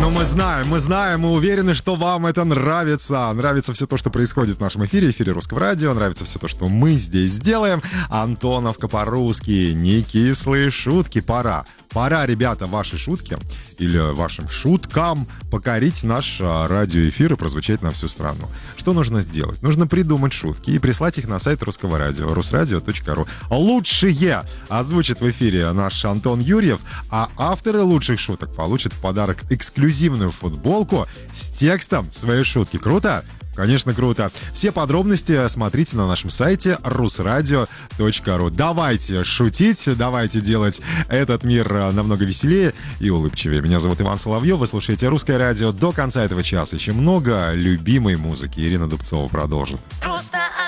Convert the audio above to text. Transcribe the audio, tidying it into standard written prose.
Но мы знаем, мы уверены, что вам это нравится. Нравится все то, что происходит в нашем эфире Русского радио. Нравится все то, что мы здесь делаем. Антоновка по-русски, не кислые шутки. Пора, ребята, ваши шутки или вашим шуткам покорить наш радиоэфир и прозвучать на всю страну. Что нужно сделать? Нужно придумать шутки и прислать их на сайт Русского радио, rusradio.ru. Лучшие озвучит в эфире наш Антон Юрьев, а авторы лучших шуток получат в подарок эксклюзивную футболку с текстом своей шутки. Круто? Конечно, круто. Все подробности смотрите на нашем сайте rusradio.ru. Давайте шутить, давайте делать этот мир намного веселее и улыбчивее. Меня зовут Иван Соловьев, вы слушаете Русское радио. До конца этого часа еще много любимой музыки. Ирина Дубцова продолжит.